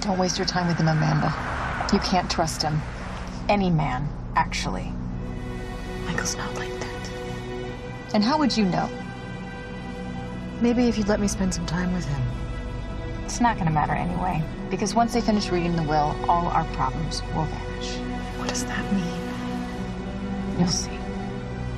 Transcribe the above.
Don't waste your time with him, Amanda. You can't trust him. Any man, actually. Michael's not like that. And how would you know? Maybe if you'd let me spend some time with him. It's not going to matter anyway, because once they finish reading the will, all our problems will vanish. What does that mean? You'll see.